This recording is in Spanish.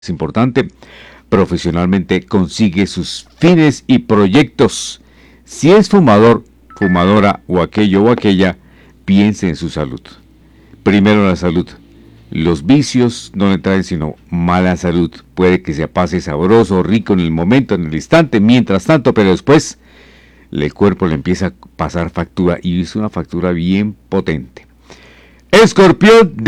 es importante, profesionalmente consigue sus fines y proyectos. Si es fumador, fumadora o aquello o aquella, piense en su salud. Primero la salud. Los vicios no le traen sino mala salud. Puede que se pase sabroso, rico en el momento, en el instante, mientras tanto, pero después el cuerpo le empieza a pasar factura y es una factura bien potente. Escorpión.